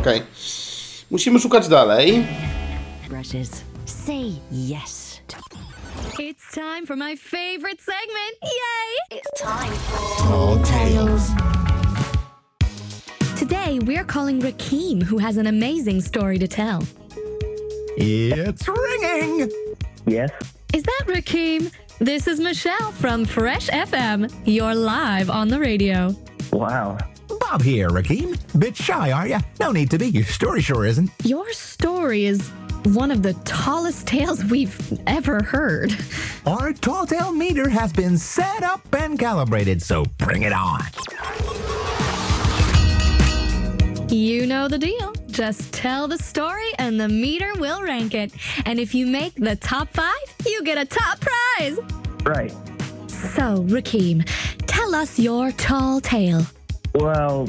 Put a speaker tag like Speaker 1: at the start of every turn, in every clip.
Speaker 1: Okej. Musimy szukać dalej.
Speaker 2: Brushes. Say yes.
Speaker 3: It's time for my favorite segment. Yay!
Speaker 2: It's time for Tall Tales.
Speaker 3: Today we're calling Rakeem, who has an amazing story to tell.
Speaker 4: It's ringing!
Speaker 5: Yes?
Speaker 3: Is that Rakeem? This is Michelle from Fresh FM. You're live on the radio.
Speaker 5: Wow.
Speaker 4: Bob here, Rakeem. Bit shy, are ya? No need to be. Your story sure isn't.
Speaker 3: Your story is one of the tallest tales we've ever heard.
Speaker 4: Our tall tale meter has been set up and calibrated, so bring it on.
Speaker 3: You know the deal. Just tell the story and the meter will rank it. And if you make the top 5, you get a top prize.
Speaker 5: Right.
Speaker 3: So, Rakeem, tell us your tall tale.
Speaker 5: Well,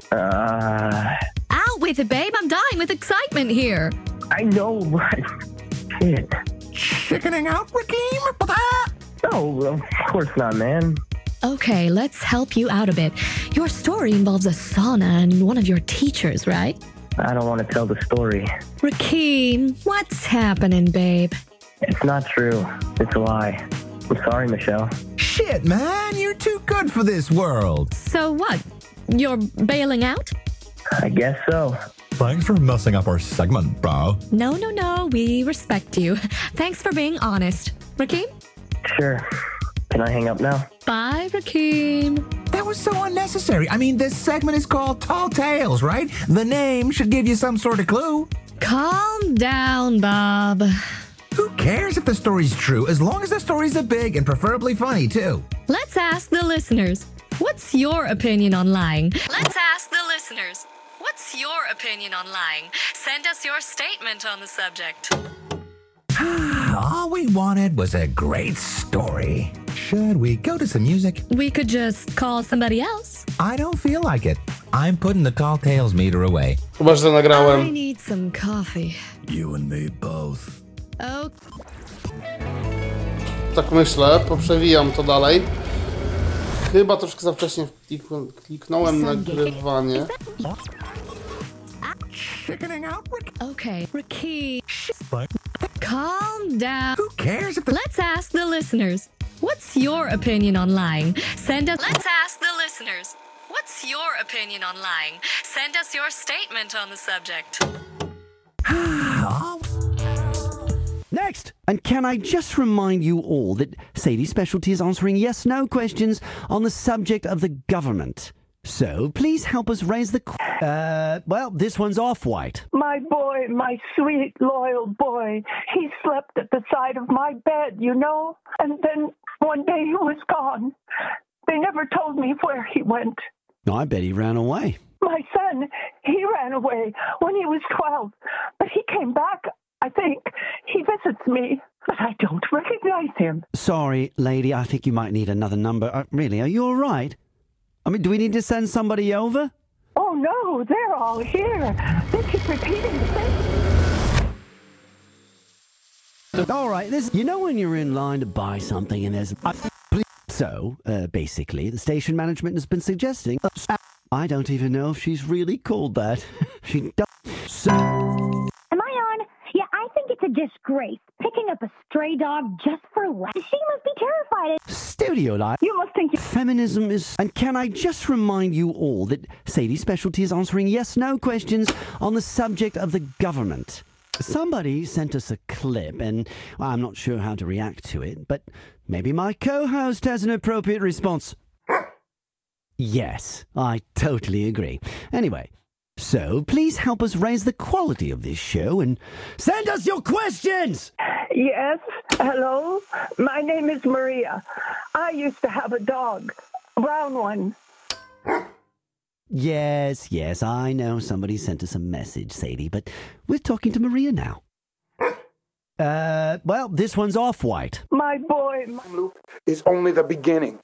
Speaker 3: Out with it, babe. I'm dying with excitement here.
Speaker 5: I know, but shit.
Speaker 4: Chickening out, Rakeem?
Speaker 5: No, of course not, man.
Speaker 3: Okay, let's help you out a bit. Your story involves a sauna and one of your teachers, right?
Speaker 5: I don't want to tell the story.
Speaker 3: Rakeem, what's happening, babe?
Speaker 5: It's not true. It's a lie. I'm sorry, Michelle.
Speaker 4: Shit, man, you're too good for this world.
Speaker 3: So what? You're bailing out?
Speaker 5: I guess so.
Speaker 4: Thanks for messing up our segment, bro.
Speaker 3: No. We respect you. Thanks for being honest. Rakeem?
Speaker 5: Sure. Can I hang up now?
Speaker 3: Bye, Rakeem.
Speaker 4: That was so unnecessary. I mean, this segment is called Tall Tales, right? The name should give you some sort of clue.
Speaker 3: Calm down, Bob.
Speaker 4: Who cares if the story's true, as long as the story's a big and preferably funny, too?
Speaker 3: Let's ask the listeners. What's your opinion on lying? Let's ask the listeners. What's your opinion on lying? Send us your statement on the subject.
Speaker 4: All we wanted was a great story. Should we go to some music?
Speaker 3: We could just call somebody else.
Speaker 4: I don't feel like it. I'm putting the Tall Tales meter away.
Speaker 1: Chyba, że
Speaker 3: I
Speaker 1: nagrałem.
Speaker 3: need some coffee.
Speaker 4: You and me both.
Speaker 3: Oh,
Speaker 1: Tak myślę, poprzewijam to dalej. Chyba troszkę za wcześnie kliknąłem nagrywanie.
Speaker 4: Chickening out,
Speaker 3: okay. Rakeem, calm down.
Speaker 4: Who cares if the...
Speaker 3: Let's ask the listeners. What's your opinion on lying? Send us. Let's ask the listeners. What's your opinion on lying? Send us your statement on the subject.
Speaker 6: Next, and can I just remind you all that Sadie's specialty is answering yes/no questions on the subject of the government. So please help us raise the... well, this one's off-white.
Speaker 7: My boy, my sweet, loyal boy, he slept at the side of my bed, you know? And then one day he was gone. They never told me where he went.
Speaker 6: I bet he ran away.
Speaker 7: My son, he ran away when he was 12, but he came back, I think. He visits me, but I don't recognize him.
Speaker 6: Sorry, lady, I think you might need another number. Really, are you all right? I mean, do we need to send somebody over?
Speaker 7: Oh, no, they're all here. They keep repeating the same.
Speaker 6: All right, you know when you're in line to buy something and there's... So, basically, the station management has been suggesting... I don't even know if she's really called that. She does... So...
Speaker 8: Am I on? Yeah, I think it's a disgrace. Picking up a stray dog just for laughs. She must be terrified.
Speaker 6: Studio Live.
Speaker 7: You must think...
Speaker 6: Feminism is... And can I just remind you all that Sadie's specialty is answering yes/no questions on the subject of the government. Somebody sent us a clip, and well, I'm not sure how to react to it, but maybe my co-host has an appropriate response. Yes, I totally agree. Anyway, so please help us raise the quality of this show and send us your questions!
Speaker 7: Yes, hello. My name is Maria. I used to have a dog, a brown one.
Speaker 6: Yes, I know somebody sent us a message, Sadie, but we're talking to Maria now. Well, this one's off-white.
Speaker 7: My boy...
Speaker 9: is only the beginning.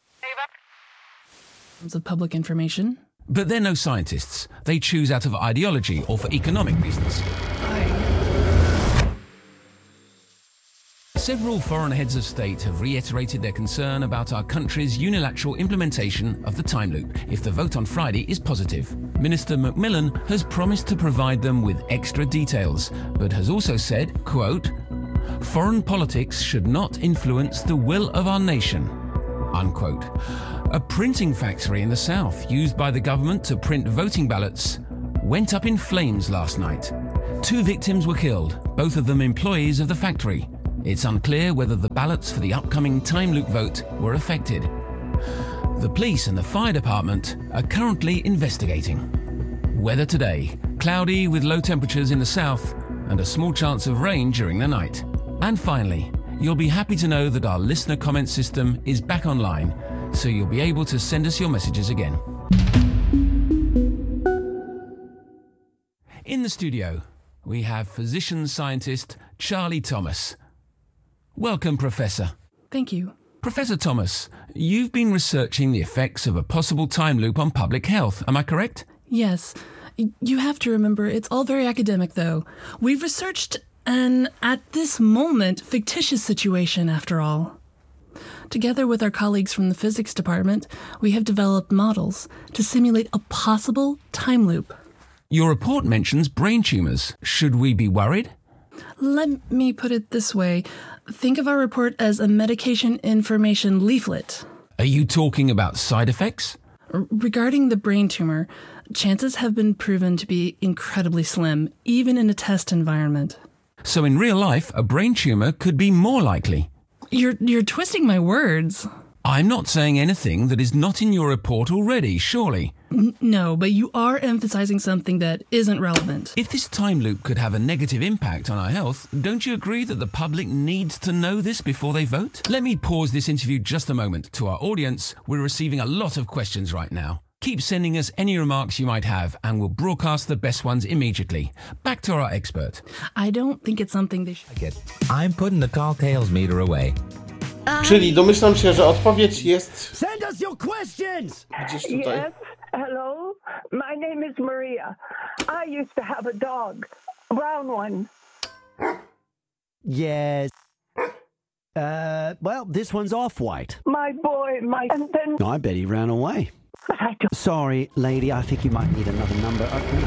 Speaker 10: Of public information.
Speaker 11: But they're no scientists. They choose out of ideology or for economic reasons. Several foreign heads of state have reiterated their concern about our country's unilateral implementation of the time loop if the vote on Friday is positive. Minister Macmillan has promised to provide them with extra details, but has also said, quote, "Foreign politics should not influence the will of our nation," unquote. A printing factory in the south used by the government to print voting ballots went up in flames last night. 2 victims were killed, both of them employees of the factory. It's unclear whether the ballots for the upcoming time loop vote were affected. The police and the fire department are currently investigating. Weather today: cloudy with low temperatures in the south and a small chance of rain during the night. And finally, you'll be happy to know that our listener comment system is back online, so you'll be able to send us your messages again. In the studio, we have physician scientist Charlie Thomas. Welcome, Professor.
Speaker 10: Thank you.
Speaker 11: Professor Thomas, you've been researching the effects of a possible time loop on public health, am I correct?
Speaker 10: Yes. You have to remember, it's all very academic, though. We've researched an, at this moment, fictitious situation, after all. Together with our colleagues from the physics department, we have developed models to simulate a possible time loop.
Speaker 11: Your report mentions brain tumours. Should we be worried?
Speaker 10: Let me put it this way. Think of our report as a medication information leaflet.
Speaker 11: Are you talking about side effects?
Speaker 10: Regarding the brain tumor, chances have been proven to be incredibly slim, even in a test environment.
Speaker 11: So in real life, a brain tumour could be more likely.
Speaker 10: You're twisting my words.
Speaker 11: I'm not saying anything that is not in your report already, surely.
Speaker 10: No, but you are emphasizing something that isn't relevant.
Speaker 11: If this time loop could have a negative impact on our health, don't you agree that the public needs to know this before they vote? Let me pause this interview just a moment. To our audience, we're receiving a lot of questions right now. Keep sending us any remarks you might have, and we'll broadcast the best ones immediately. Back to our expert.
Speaker 10: I don't think it's something they should...
Speaker 4: I'm putting the Tall Tales meter away.
Speaker 1: Czyli domyślam się, że odpowiedź jest
Speaker 6: Send us your questions!
Speaker 1: gdzieś tutaj.
Speaker 7: Yes, hello. My name is Maria. I used to have a dog, a brown one.
Speaker 6: Yes. Well, this one's off-white.
Speaker 7: My boy, and then...
Speaker 6: I bet he ran away.
Speaker 7: But I don't...
Speaker 6: Sorry, lady, I think you might need another number.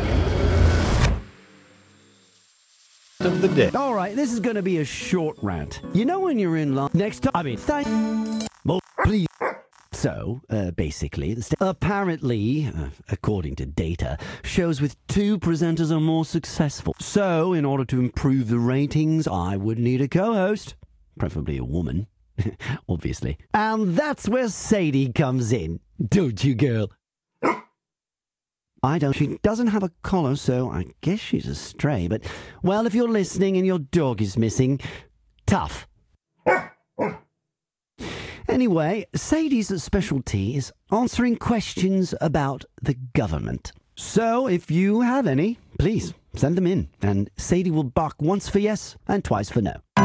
Speaker 12: Of the day.
Speaker 6: All right, this is going to be a short rant. You know when you're in line next time... Well, please... So, basically, apparently, according to data, shows with 2 presenters are more successful. So, in order to improve the ratings, I would need a co-host. Preferably a woman. Obviously. And that's where Sadie comes in. Don't you, girl? I don't. She doesn't have a collar, so I guess she's a stray. But, well, if you're listening and your dog is missing, tough. Anyway, Sadie's specialty is answering questions about the government. So, if you have any, please send them in. And Sadie will bark once for yes and twice for no.
Speaker 8: Am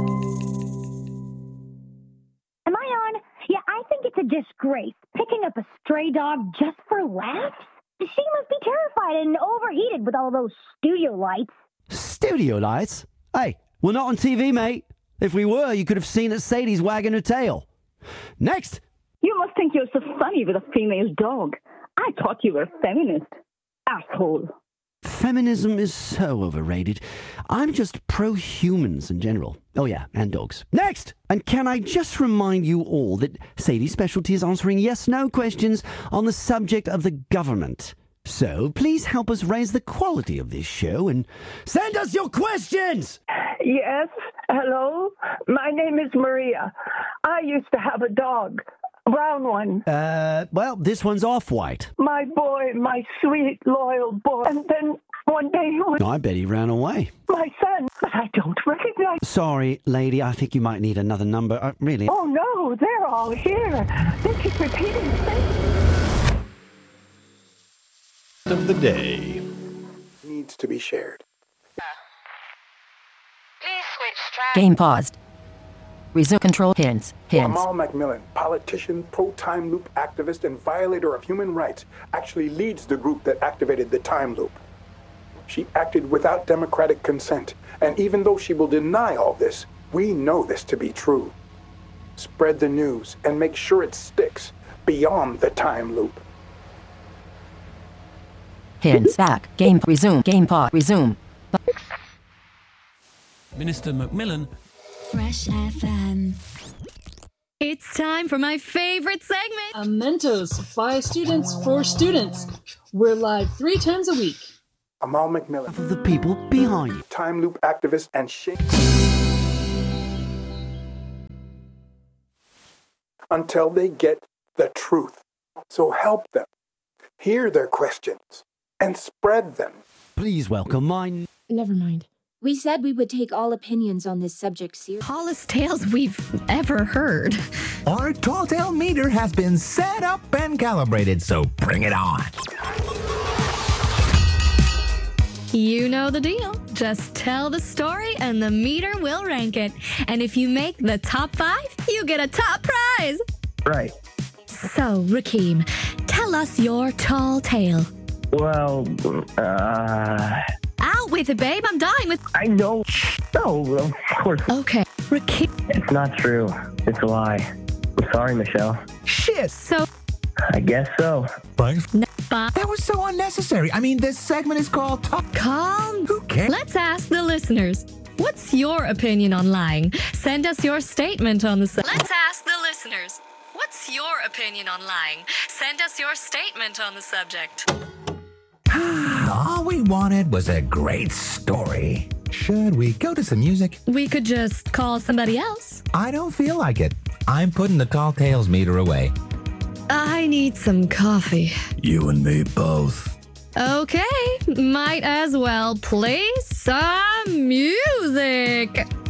Speaker 8: I on? Yeah, I think it's a disgrace. Picking up a stray dog just for laughs? She must be terrified and overheated with all those studio lights.
Speaker 6: Studio lights? Hey, we're not on TV, mate. If we were, you could have seen that Sadie's wagging her tail. Next!
Speaker 13: You must think you're so funny with a female dog. I thought you were a feminist. Asshole.
Speaker 6: Feminism is so overrated. I'm just pro-humans in general. Oh yeah, and dogs. Next! And can I just remind you all that Sadie's specialty is answering yes-no questions on the subject of the government. So please help us raise the quality of this show and send us your questions!
Speaker 7: Yes, hello. My name is Maria. I used to have a dog, a brown one.
Speaker 6: Well, this one's off-white.
Speaker 7: My boy, my sweet, loyal boy. And then one day he was...
Speaker 6: I bet he ran away.
Speaker 7: My son, but I don't recognize...
Speaker 6: Sorry, lady, I think you might need another number. Really?
Speaker 7: Oh, no, they're all here. They keep repeating the same...
Speaker 12: Of the day.
Speaker 9: Needs to be shared.
Speaker 14: Game paused. Resume control hints.
Speaker 9: Amal Macmillan, politician, pro-time loop activist, and violator of human rights, actually leads the group that activated the time loop. She acted without democratic consent, and even though she will deny all this, We know this to be true. Spread the news and make sure it sticks beyond the time loop.
Speaker 14: Hints back. Game resume. Game pause. Resume.
Speaker 11: Minister Macmillan.
Speaker 3: Fresh FM. It's time for my favorite segment.
Speaker 15: Mentos by students for students. We're live 3 times a week.
Speaker 9: Amal Macmillan.
Speaker 6: Of the people behind you.
Speaker 9: Time loop activist and until they get the truth. So help them. Hear their questions and spread them.
Speaker 6: Please welcome mine.
Speaker 16: Never mind. We said we would take all opinions on this subject seriously.
Speaker 3: Tallest tales we've ever heard.
Speaker 4: Our tall tale meter has been set up and calibrated, so bring it on.
Speaker 3: You know the deal. Just tell the story and the meter will rank it. And if you make the top 5, you get a top prize.
Speaker 5: Right.
Speaker 3: So, Rakeem, tell us your tall tale.
Speaker 5: Well,
Speaker 3: Out with it, babe. I'm dying with...
Speaker 5: I know. No, of course.
Speaker 3: Okay, Rakeem.
Speaker 5: It's not true. It's a lie. I'm sorry, Michelle.
Speaker 4: Shit.
Speaker 3: So...
Speaker 5: I guess so.
Speaker 4: That was so unnecessary. I mean, this segment is called
Speaker 3: Calm.
Speaker 4: Who cares?
Speaker 3: Let's ask the listeners. What's your opinion on lying? Send us your statement on the... Let's ask the listeners. What's your opinion on lying? Send us your statement on the subject.
Speaker 4: All we wanted was a great story. Should we go to some music?
Speaker 3: We could just call somebody else.
Speaker 4: I don't feel like it. I'm putting the tall tales meter away.
Speaker 3: I need some coffee.
Speaker 4: You and me both.
Speaker 3: Okay, might as well play some music.